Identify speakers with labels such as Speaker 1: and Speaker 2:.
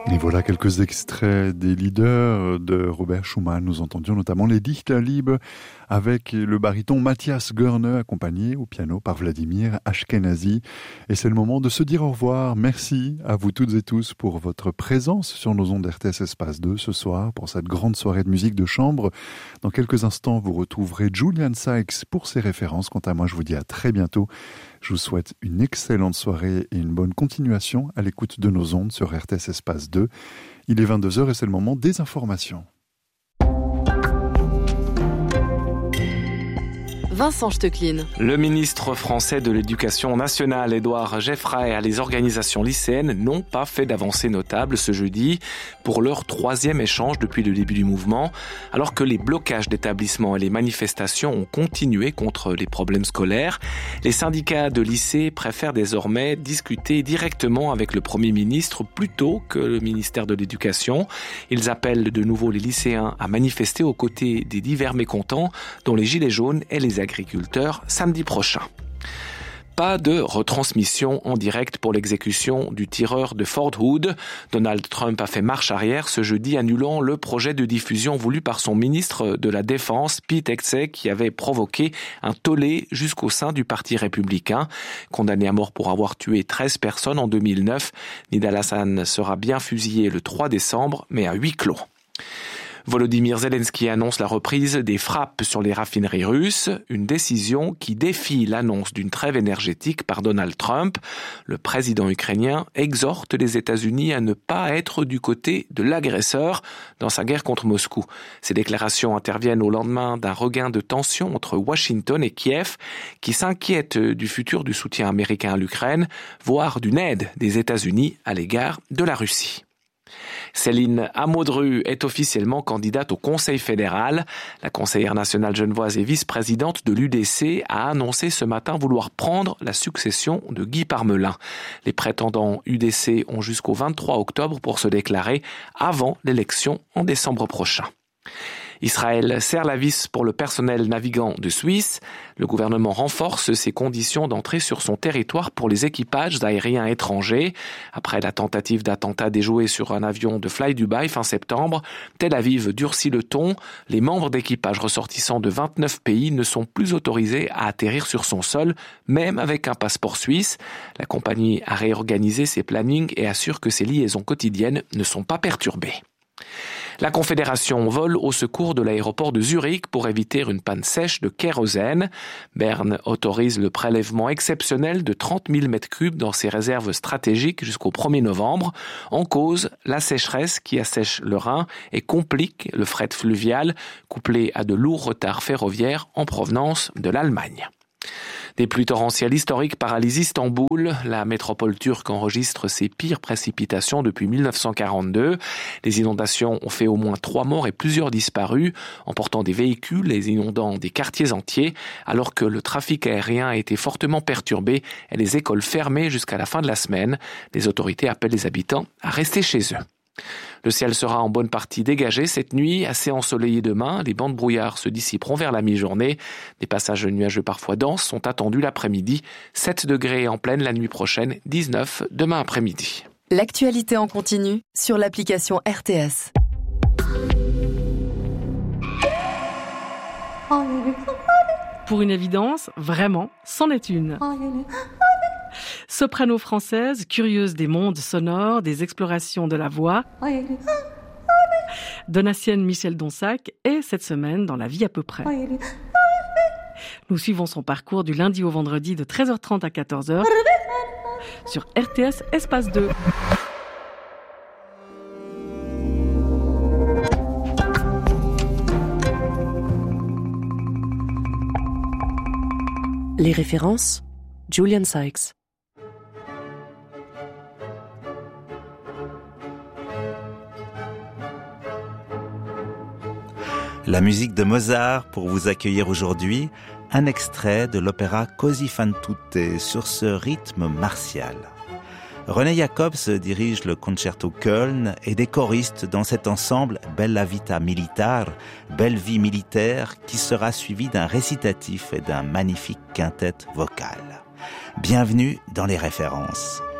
Speaker 1: Et voilà quelques extraits des leaders de Robert Schumann. Nous entendions notamment les Dichterliebe avec le baryton Matthias Görne accompagné au piano par Vladimir Ashkenazy. Et c'est le moment de se dire au revoir. Merci à vous toutes et tous pour votre présence sur nos ondes RTS Espace 2 ce soir pour cette grande soirée de musique de chambre. Dans quelques instants, vous retrouverez Julian Sykes pour ses références. Quant à moi, je vous dis à très bientôt. Je vous souhaite une excellente soirée et une bonne continuation à l'écoute de nos ondes sur RTS Espace 2. Il est 22h et c'est le moment des informations.
Speaker 2: Vincent Stecklin.
Speaker 3: Le ministre français de l'Éducation nationale, Édouard Geffray, et les organisations lycéennes n'ont pas fait d'avancées notables ce jeudi pour leur 3e échange depuis le début du mouvement, alors que les blocages d'établissements et les manifestations ont continué contre les problèmes scolaires. Les syndicats de lycées préfèrent désormais discuter directement avec le Premier ministre plutôt que le ministère de l'Éducation. Ils appellent de nouveau les lycéens à manifester aux côtés des divers mécontents, dont les Gilets jaunes et les agriculteurs samedi prochain. Pas de retransmission en direct pour l'exécution du tireur de Fort Hood. Donald Trump a fait marche arrière ce jeudi, annulant le projet de diffusion voulu par son ministre de la Défense, Pete Hegseth, qui avait provoqué un tollé jusqu'au sein du Parti républicain. Condamné à mort pour avoir tué 13 personnes en 2009, Nidal Hassan sera bien fusillé le 3 décembre, mais à huis clos. Volodymyr Zelensky annonce la reprise des frappes sur les raffineries russes, une décision qui défie l'annonce d'une trêve énergétique par Donald Trump. Le président ukrainien exhorte les États-Unis à ne pas être du côté de l'agresseur dans sa guerre contre Moscou. Ces déclarations interviennent au lendemain d'un regain de tension entre Washington et Kiev, qui s'inquiètent du futur du soutien américain à l'Ukraine, voire d'une aide des États-Unis à l'égard de la Russie. Céline Amodru est officiellement candidate au Conseil fédéral. La conseillère nationale genevoise et vice-présidente de l'UDC a annoncé ce matin vouloir prendre la succession de Guy Parmelin. Les prétendants UDC ont jusqu'au 23 octobre pour se déclarer avant l'élection en décembre prochain. Israël serre la vis pour le personnel navigant de Suisse. Le gouvernement renforce ses conditions d'entrée sur son territoire pour les équipages aériens étrangers. Après la tentative d'attentat déjoué sur un avion de Fly Dubai fin septembre, Tel Aviv durcit le ton. Les membres d'équipage ressortissants de 29 pays ne sont plus autorisés à atterrir sur son sol, même avec un passeport suisse. La compagnie a réorganisé ses plannings et assure que ses liaisons quotidiennes ne sont pas perturbées. La Confédération vole au secours de l'aéroport de Zurich pour éviter une panne sèche de kérosène. Berne autorise le prélèvement exceptionnel de 30 000 m3 dans ses réserves stratégiques jusqu'au 1er novembre. En cause, la sécheresse qui assèche le Rhin et complique le fret fluvial, couplé à de lourds retards ferroviaires en provenance de l'Allemagne. Des pluies torrentielles historiques paralysent Istanbul. La métropole turque enregistre ses pires précipitations depuis 1942. Les inondations ont fait au moins 3 morts et plusieurs disparus, emportant des véhicules et inondant des quartiers entiers, alors que le trafic aérien a été fortement perturbé et les écoles fermées jusqu'à la fin de la semaine. Les autorités appellent les habitants à rester chez eux. Le ciel sera en bonne partie dégagé cette nuit, assez ensoleillé demain. Les bancs de brouillard se dissiperont vers la mi-journée. Des passages nuageux parfois denses sont attendus l'après-midi. 7 degrés en pleine la nuit prochaine, 19 demain après-midi.
Speaker 2: L'actualité en continu sur l'application RTS.
Speaker 4: Pour une évidence, vraiment, c'en est une. Soprano française, curieuse des mondes sonores, des explorations de la voix, Donatienne Michel Donsac est cette semaine dans La vie à peu près. Nous suivons son parcours du lundi au vendredi de 13h30 à 14h sur RTS Espace 2.
Speaker 2: Les références, Julian Sykes.
Speaker 5: La musique de Mozart pour vous accueillir aujourd'hui, un extrait de l'opéra Così fan tutte sur ce rythme martial. René Jacobs dirige le Concerto Köln et des choristes dans cet ensemble Bella Vita Militar, Belle vie militaire, qui sera suivi d'un récitatif et d'un magnifique quintet vocal. Bienvenue dans les références.